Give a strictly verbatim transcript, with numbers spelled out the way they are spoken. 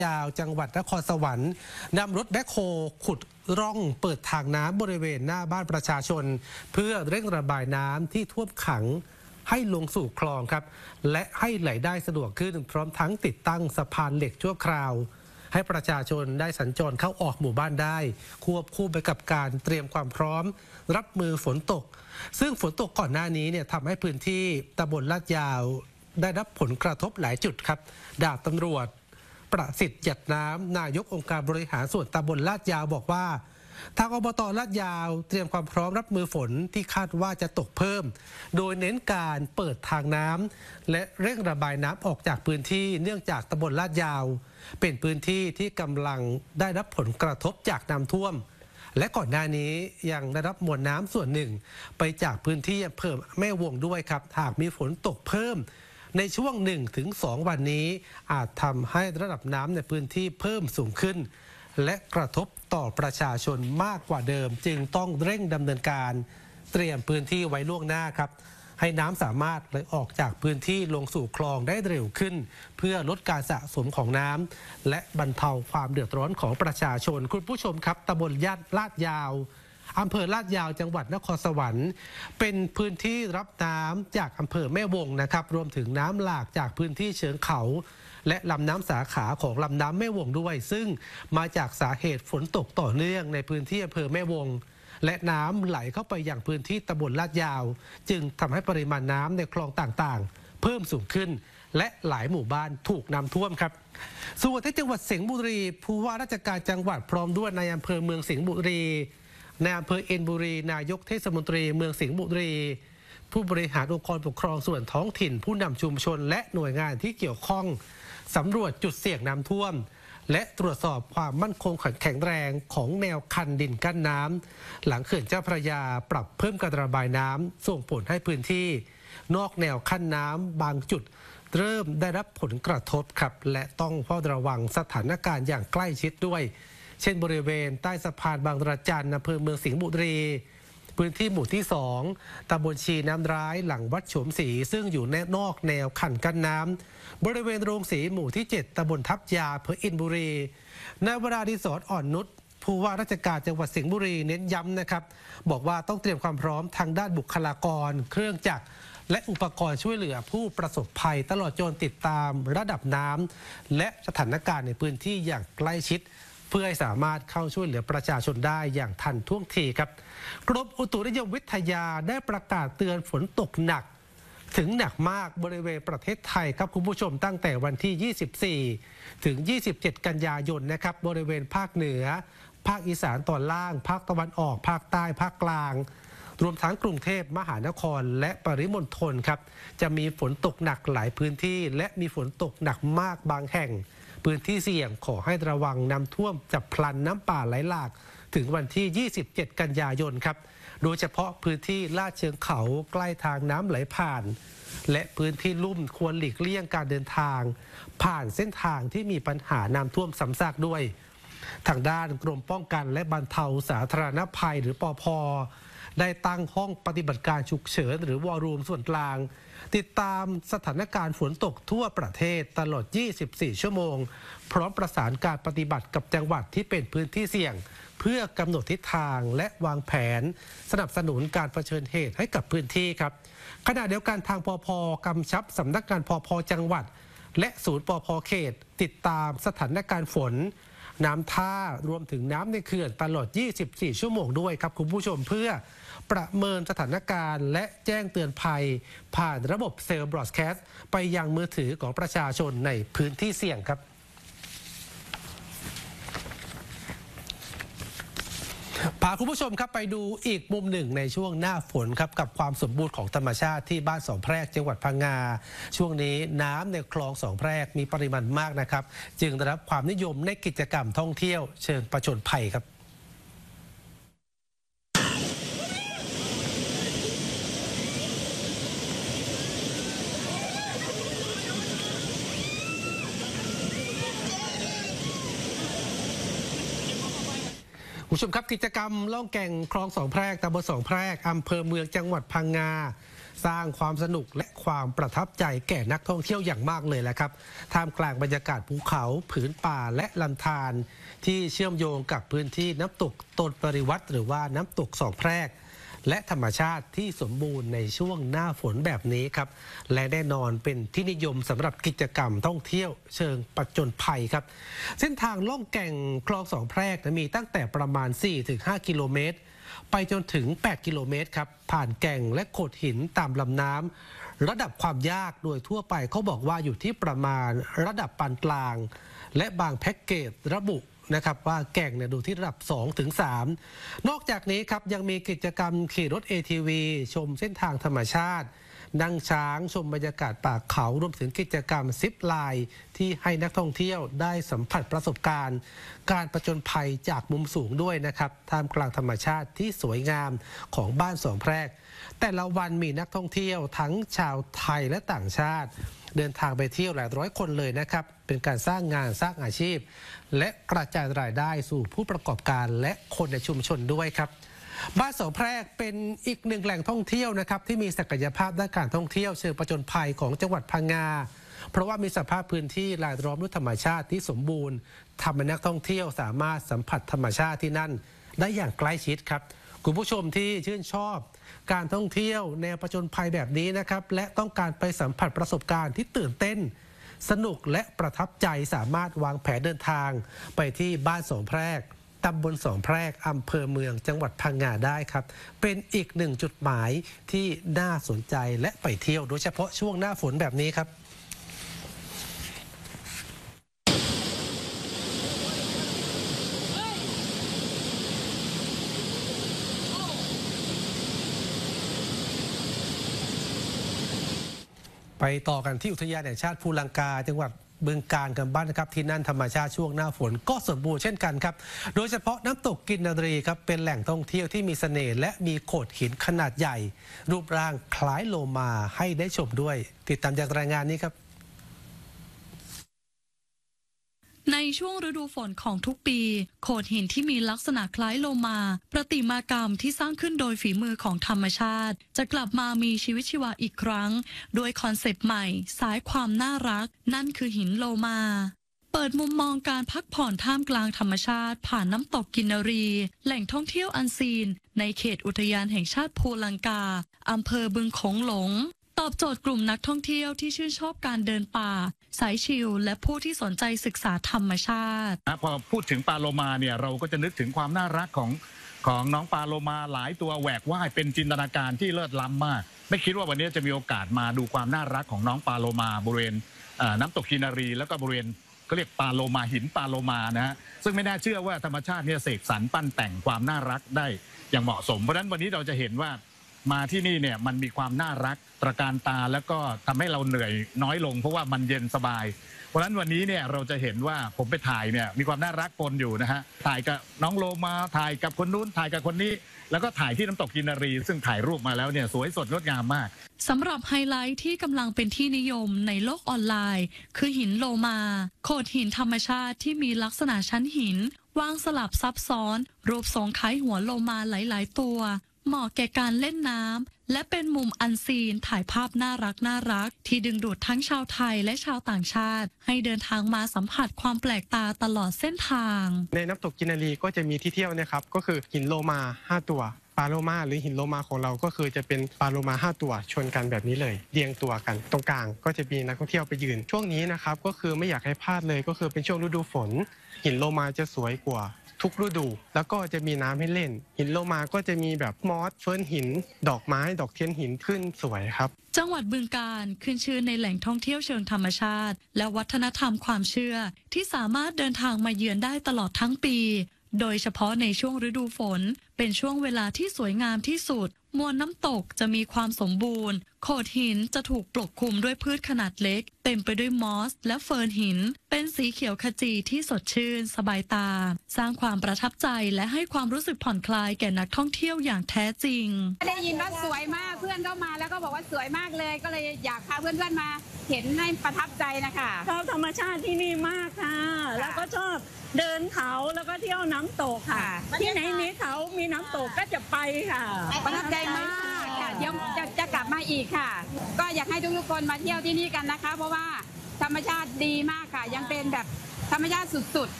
ยาวจังหวัดนครสวรรค์นำรถแบ็คโฮขุดร่องเปิดทางน้ำบริเวณหน้าบ้านประชาชนเพื่อเร่งระบายน้ำที่ท่วมขังให้ลงสู่คลองครับและให้ไหลได้สะดวกขึ้นพร้อมทั้งติดตั้งสะพานเหล็กชั่วคราวให้ประชาชนได้สัญจรเข้าออกหมู่บ้านได้ควบคู่ไปกับการเตรียมความพร้อมรับมือฝนตกซึ่งฝนตกก่อนหน้านี้เนี่ยทำให้พื้นที่ตำบลลาดยาวได้รับผลกระทบหลายจุดครับดาบตำรวจประสิทธิ์หยัดน้ำนายกองค์การบริหารส่วนตำบลลาดยาวบอกว่าทางอบต.ลาดยาวเตรียมความพร้อมรับมือฝนที่คาดว่าจะตกเพิ่มโดยเน้นการเปิดทางน้ำและเร่งระบายน้ำออกจากพื้นที่เนื่องจากตำบลลาดยาวเป็นพื้นที่ที่กำลังได้รับผลกระทบจากน้ำท่วมและก่อนหน้านี้ยังได้รับมวลน้ำส่วนหนึ่งไปจากพื้นที่อำเภอแม่วงด้วยครับหากมีฝนตกเพิ่มในช่วง หนึ่งถึงสอง วันนี้อาจทำให้ระดับน้ำในพื้นที่เพิ่มสูงขึ้นและกระทบต่อประชาชนมากกว่าเดิมจึงต้องเร่งดำเนินการเตรียมพื้นที่ไว้ล่วงหน้าครับให้น้ำสามารถไหลออกจากพื้นที่ลงสู่คลองได้เร็วขึ้นเพื่อลดการสะสมของน้ำและบรรเทาความเดือดร้อนของประชาชนคุณผู้ชมครับตำบลลาดยาวอำเภอลาดยาวจังหวัดนครสวรรค์เป็นพื้นที่รับน้ำจากอำเภอแม่วงนะครับรวมถึงน้ำหลากจากพื้นที่เชิงเขาและลำน้ำสาขาของลำน้ำแม่วงด้วยซึ่งมาจากสาเหตุฝนตกต่อเนื่องในพื้นที่อำเภอแม่วงและน้ำไหลเข้าไปอย่างพื้นที่ตำบลลาดยาวจึงทำให้ปริมาณน้ำในคลองต่างๆเพิ่มสูงขึ้นและหลายหมู่บ้านถูกน้ำท่วมครับส่วนที่จังหวัดสิงห์บุรีผู้ว่าราชการจังหวัดพร้อมด้วยนายอำเภอเมืองสิงห์บุรีนายอำเภอเอ็นบุรีนายกเทศมนตรีเมืองสิงห์บุรีผู้บริหารองค์กรปกครองส่วนท้องถิ่นผู้นำชุมชนและหน่วยงานที่เกี่ยวข้องสำรวจจุดเสี่ยงน้ำท่วมและตรวจสอบความมั่นคงแข็งแรงของแนวคันดินกั้นน้ำหลังเขื่อนเจ้าพระยาปรับเพิ่มการระบายน้ำส่งผลให้พื้นที่นอกแนวคันน้ำบางจุดเริ่มได้รับผลกระทบครับและต้องเฝ้าระวังสถานการณ์อย่างใกล้ชิดด้วยเช่นบริเวณใต้สะพานบางระจันอำเภอเมืองสิงห์บุรีพื้นที่หมู่ที่สองตำบลชีน้ำร้ายหลังวัดโฉมศรีซึ่งอยู่แนวนอกแนวคันกั้นน้ำบริเวณโรงสีหมู่ที่เจ็ดตำบลทับยาอำเภออินบุรีนาย วราดิศรอ่อนนุชผู้ว่าราชการจังหวัดสิงห์บุรีเน้นย้ำนะครับบอกว่าต้องเตรียมความพร้อมทางด้านบุคลากรเครื่องจักรและอุปกรณ์ช่วยเหลือผู้ประสบภัยตลอดจนติดตามระดับน้ำและสถานการณ์ในพื้นที่อย่างใกล้ชิดเพื่อให้สามารถเข้าช่วยเหลือประชาชนได้อย่างทันท่วงทีครับกรมอุตุนิยมวิทยาได้ประกาศเตือนฝนตกหนักถึงหนักมากบริเวณประเทศไทยครับคุณผู้ชมตั้งแต่วันที่ยี่สิบสี่ถึงยี่สิบเจ็ดกันยายนนะครับบริเวณภาคเหนือภาคอีสานตอนล่างภาคตะวันออกภาคใต้ภาคกลางรวมทั้งกรุงเทพมหานครและปริมณฑลครับจะมีฝนตกหนักหลายพื้นที่และมีฝนตกหนักมากบางแห่งพื้นที่เสี่ยงขอให้ระวังน้ำท่วมจับพลันน้ำป่าไหลหลากถึงวันที่ยี่สิบเจ็ดกันยายนครับโดยเฉพาะพื้นที่ลาดเชิงเขาใกล้ทางน้ำไหลผ่านและพื้นที่ลุ่มควรหลีกเลี่ยงการเดินทางผ่านเส้นทางที่มีปัญหาน้ำท่วมซ้ำซากด้วยทางด้านกรมป้องกันและบรรเทาสาธารณภัยหรือปภ.ได้ตั้งห้องปฏิบัติการฉุกเฉินหรือวอรูมส่วนกลางติดตามสถานการณ์ฝนตกทั่วประเทศตลอดยี่สิบสี่ชั่วโมงพร้อมประสานการปฏิบัติกับจังหวัดที่เป็นพื้นที่เสี่ยงเพื่อกำหนดทิศทางและวางแผนสนับสนุนการเผชิญเหตุให้กับพื้นที่ครับขณะเดียวกันทางปภ.กำชับสำนักงานปภ.จังหวัดและศูนย์ปภ.เขตติดตามสถานการณ์ฝนน้ำท่ารวมถึงน้ำในเขื่อนตลอดยี่สิบสี่ชั่วโมงด้วยครับคุณผู้ชมเพื่อประเมินสถานการณ์และแจ้งเตือนภัยผ่านระบบเซลล์บรอดแคสต์ไปยังมือถือของประชาชนในพื้นที่เสี่ยงครับพาคุณผู้ชมครับไปดูอีกมุมหนึ่งในช่วงหน้าฝนครับกับความสมบูรณ์ของธรรมชาติที่บ้านสองแพรกจังหวัดพังงาช่วงนี้น้ำในคลองสองแพรกมีปริมาณมากนะครับจึงได้รับความนิยมในกิจกรรมท่องเที่ยวเชิงผจญภัยครับผู้ชมครับกิจกรรมล่องแก่งคลองสองแพรกตำบลสองแพรกอำเภอเมืองจังหวัดพังงาสร้างความสนุกและความประทับใจแก่นักท่องเที่ยวอย่างมากเลยแหละครับท่ามกลางบรรยากาศภูเขาผืนป่าและลำธารที่เชื่อมโยงกับพื้นที่น้ำตกตนปริวัติหรือว่าน้ำตกสองแพรกและธรรมชาติที่สมบูรณ์ในช่วงหน้าฝนแบบนี้ครับและแน่นอนเป็นที่นิยมสำหรับกิจกรรมท่องเที่ยวเชิงผจญภัยครับเส้นทางล่องแก่งคลองสองแพรกมีตั้งแต่ประมาณ สี่ถึงห้า กิโลเมตรไปจนถึง แปด กิโลเมตรครับผ่านแก่งและโขดหินตามลำน้ำระดับความยากโดยทั่วไปเขาบอกว่าอยู่ที่ประมาณระดับปานกลางและบางแพ็กเกจระบุนะครับว่าแก่งเนี่ยดูที่ระดับ สองถึงสาม นอกจากนี้ครับยังมีกิจกรรมขี่รถ เอ ที วี ชมเส้นทางธรรมชาตินั่งช้างชมบรรยากาศป่าเขารวมถึงกิจกรรมซิปไลน์ที่ให้นักท่องเที่ยวได้สัมผัสประสบการณ์การผจญภัยจากมุมสูงด้วยนะครับท่ามกลางธรรมชาติที่สวยงามของบ้านสองแพรกแต่ละวันมีนักท่องเที่ยวทั้งชาวไทยและต่างชาติเดินทางไปเที่ยวหลายร้อยคนเลยนะครับเป็นการสร้างงานสร้างอาชีพและกระจายรายได้สู่ผู้ประกอบการและคนในชุมชนด้วยครับบ้านสองแพรกเป็นอีกหนึ่งแหล่งท่องเที่ยวนะครับที่มีศักยภาพด้านการท่องเที่ยวเชิงผจญภัยของจังหวัดพังงาเพราะว่ามีสภาพพื้นที่รายล้อมด้วยธรรมชาติที่สมบูรณ์ทำให้นักท่องเที่ยวสามารถสัมผัสธรรมชาติที่นั่นได้อย่างใกล้ชิดครับคุณผู้ชมที่ชื่นชอบการท่องเที่ยวแนวผจญภัยแบบนี้นะครับและต้องการไปสัมผัสประสบการณ์ที่ตื่นเต้นสนุกและประทับใจสามารถวางแผนเดินทางไปที่บ้านสองแพรกตำบลสองแพรกอำเภอเมืองจังหวัดพังงาได้ครับเป็นอีกหนึ่งจุดหมายที่น่าสนใจและไปเที่ยวโดยเฉพาะช่วงหน้าฝนแบบนี้ครับไปต่อกันที่อุทยานแห่งชาติภูลังกาจังหวัดบึงกาฬกันบ้างนะครับที่นั่นธรรมชาติช่วงหน้าฝนก็สมบูรณ์เช่นกันครับโดยเฉพาะน้ำตกกินนารีครับเป็นแหล่งท่องเที่ยวที่มีเสน่ห์และมีโขดหินขนาดใหญ่รูปร่างคล้ายโลมาให้ได้ชมด้วยติดตามจากรายงานนี้ครับในช่วงฤดูฝนของทุกปีโขดหินที่มีลักษณะคล้ายโลมาประติมากรรมที่สร้างขึ้นโดยฝีมือของธรรมชาติจะกลับมามีชีวิตชีวาอีกครั้งโดยคอนเซปต์ใหม่สายความน่ารักนั่นคือหินโลมาเปิดมุมมองการพักผ่อนท่ามกลางธรรมชาติผ่านน้ำตกกินนารีแหล่งท่องเที่ยวอันซีนในเขตอุทยานแห่งชาติภูลังกาอำเภอบึงโขงหลงตอบโจทย์กลุ่มนักท่องเที่ยวที่ชื่นชอบการเดินป่าสายชิลและผู้ที่สนใจศึกษาธรรมชาติพอพูดถึงปลาโลมาเนี่ยเราก็จะนึกถึงความน่ารักของของน้องปลาโลมาหลายตัวแหวกว่ายเป็นจินตนาการที่เลิศล้ำมากไม่คิดว่าวันนี้จะมีโอกาสมาดูความน่ารักของน้องปลาโลมาบริเวณน้ำตกกินนารีแล้วก็บริเวณก็เรียกปลาโลมาหินปลาโลมานะฮะซึ่งไม่น่าเชื่อว่าธรรมชาติเนี่ยเสกสรรปั้นแต่งความน่ารักได้อย่างเหมาะสมเพราะฉะนั้นวันนี้เราจะเห็นว่ามาที่นี่เนี่ยมันมีความน่ารักตระการตาแล้วก็ทำให้เราเหนื่อยน้อยลงเพราะว่ามันเย็นสบายเพราะฉะนั้นวันนี้เนี่ยเราจะเห็นว่าผมไปถ่ายเนี่ยมีความน่ารักปนอยู่นะฮะถ่ายกับน้องโลมาถ่ายกับคนนู้นถ่ายกับคนนี้แล้วก็ถ่ายที่น้ำตกกินนารีซึ่งถ่ายรูปมาแล้วเนี่ยสวยสดงดงามมากสำหรับไฮไลท์ที่กำลังเป็นที่นิยมในโลกออนไลน์คือหินโลมาโขดหินธรรมชาติที่มีลักษณะชั้นหินวางสลับซับซ้อนรูปทรงคล้ายหัวโลมาหลายๆตัวเหมาะแก่การเล่นน้ำและเป็นมุมอันซีนถ่ายภาพน่ารักน่ารักที่ดึงดูดทั้งชาวไทยและชาวต่างชาติให้เดินทางมาสัมผัสความแปลกตาตลอดเส้นทางในน้ำตกกินนารีก็จะมีที่เที่ยวนะครับก็คือหินโลมาห้าตัวปลาโลมาหรือหินโลมาของเราก็คือจะเป็นปลาโลมาห้าตัวชนกันแบบนี้เลยเรียงตัวกันตรงกลางก็จะมีนักท่องเที่ยวไปยืนช่วงนี้นะครับก็คือไม่อยากให้พลาดเลยก็คือเป็นช่วงฤดูฝนหินโลมาจะสวยกว่าทุกฤดูแล้วก็จะมีน้ำให้เล่นหินโลมาก็จะมีแบบมอสเฟิร์นหินดอกไม้ดอกเทียนหินขึ้นสวยครับจังหวัดบึงกาฬขึ้นชื่อในแหล่งท่องเที่ยวเชิงธรรมชาติและวัฒนธรรมความเชื่อที่สามารถเดินทางมาเยือนได้ตลอดทั้งปีโดยเฉพาะในช่วงฤดูฝนเป็นช่วงเวลาที่สวยงามที่สุดมวลน้ำตกจะมีความสมบูรณ์โขดหินจะถูกปกคลุมด้วยพืชขนาดเล็กเต็มไปด้วยมอสและเฟิร์นหินเป็นสีเขียวขจีที่สดชื่นสบายตาสร้างความประทับใจและให้ความรู้สึกผ่อนคลายแก่นักท่องเที่ยวอย่างแท้จริงได้ยินว่าสวยมากเพื่อนก็มาแล้วก็บอกว่าสวยมากเลยก็เลยอยากพาเพื่อนๆมาเห็นให้ประทับใจนะคะชอบธรรมชาติที่นี่มากค่ะแล้วก็ชอบเดินเขาแล้วก็เที่ยวน้ำตกค่ะที่ไหนมีเขามีน้ำตกก็จะไปค่ะประทับใจมากค่ะเดี๋ยวจะจะกลับมาอีกค่ะ ก็อยากให้ทุกๆคนมาเที่ยวที่นี่กันนะคะ เพราะว่าธรรมชาติดีมากค่ะ ยังเป็นแบบธรรมชาติสุดๆ